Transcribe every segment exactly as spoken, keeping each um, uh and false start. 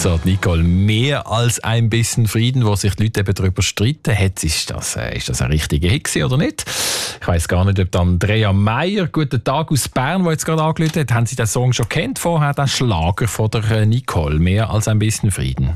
So, Nicole, mehr als ein bisschen Frieden, wo sich die Leute eben darüber streiten. Hat, ist, das, äh, ist das ein richtiger Hit oder nicht? Ich weiss gar nicht, ob Andrea Meier, guten Tag aus Bern, der jetzt gerade angerufen hat, haben Sie den Song schon kennt vorher, den Schlager von der Nicole, mehr als ein bisschen Frieden?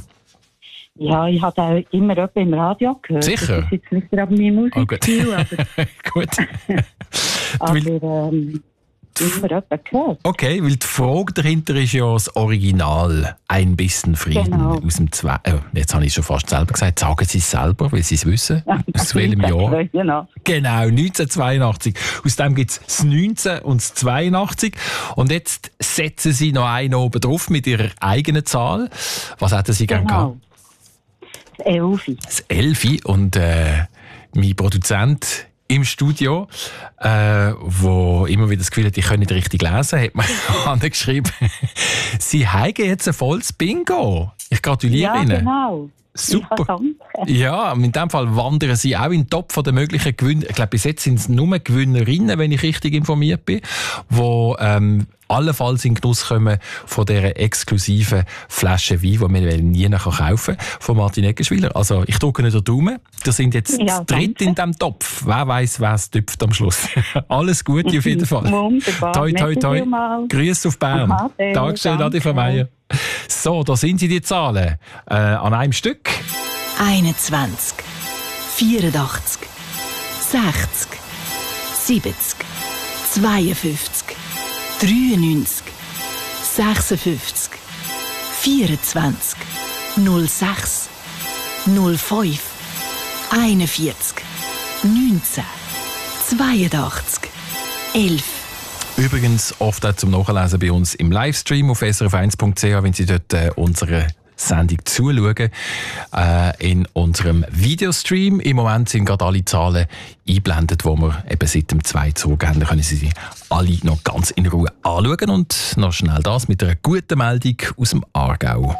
Ja, ich habe auch immer jemanden im Radio gehört. Sicher? Das ist jetzt nicht gerade mein Musikstil, oh, gut. aber, aber ähm, immer jemanden gehört. Okay, weil die Frage dahinter ist ja das Original «Ein bisschen Frieden» Genau. aus dem zwei. Oh, jetzt habe ich es schon fast selber gesagt. Sagen Sie es selber, weil Sie es wissen. Ja, aus welchem Jahr? Genau. Genau, neunzehnhundertzweiundachtzig. Aus dem gibt es das neunzehn und das zweiundachtzig. Und jetzt setzen Sie noch einen oben drauf mit Ihrer eigenen Zahl. Was hätten Sie gerne Genau. gehabt? Das Elfi. Das Elfi. Und äh, mein Produzent im Studio, äh, wo immer wieder das Gefühl hat, ich kann nicht richtig lesen, hat mir angeschrieben, Sie haben jetzt ein volles Bingo. Ich gratuliere Ja, Ihnen. genau. Super. Ja, danke. Ja, in dem Fall wandern Sie auch in den Topf der möglichen Gewinner. Ich glaube, bis jetzt sind es nur Gewinnerinnen, wenn ich richtig informiert bin, die ähm, allenfalls in den Genuss kommen von dieser exklusiven Flasche Wein, die man nie kaufen kann, von Martin Eggenschwiller. Also ich drücke Ihnen den Daumen. Wir sind jetzt Ja, zu dritt in diesem Topf. Wer weiss, wer es tüpft am Schluss. Alles Gute auf jeden Fall. Wunderbar. Toi, toi, toi. Grüß auf Bern. Ade, Dankeschön, Adi danke. von Meier. So, da sind sie, die Zahlen. Äh, an einem Stück. einundzwanzig, vierundachtzig, sechzig, siebzig, zweiundfünfzig, dreiundneunzig, sechsundfünfzig, vierundzwanzig, null sechs, null fünf, einundvierzig, neunzehn, zweiundachtzig, elf. Übrigens oft auch zum Nachlesen bei uns im Livestream auf s r f eins punkt c h, wenn Sie dort äh, unsere Sendung zuschauen. Äh, in unserem Videostream im Moment sind gerade alle Zahlen eingeblendet, die wir eben seit dem zwei gezogen haben. Da können Sie sie alle noch ganz in Ruhe anschauen. Und noch schnell das mit einer guten Meldung aus dem Aargau.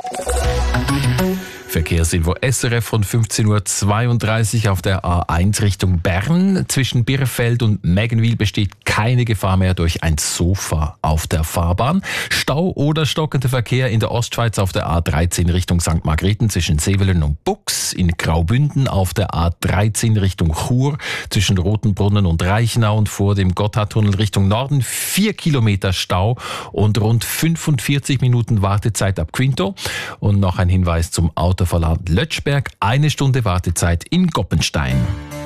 Verkehrsinfo S R F von fünfzehn Uhr zweiunddreißig auf der A eins Richtung Bern. Zwischen Birrfeld und Mägenwil besteht keine Gefahr mehr durch ein Sofa auf der Fahrbahn. Stau oder stockender Verkehr in der Ostschweiz auf der A dreizehn Richtung Sankt Margrethen zwischen Sevelen und Bux. In Graubünden auf der A dreizehn Richtung Chur zwischen Rotenbrunnen und Reichenau und vor dem Gotthardtunnel Richtung Norden vier Kilometer Stau und rund fünfundvierzig Minuten Wartezeit ab Quinto. Und noch ein Hinweis zum Autoverland Lötschberg. Eine Stunde Wartezeit in Goppenstein.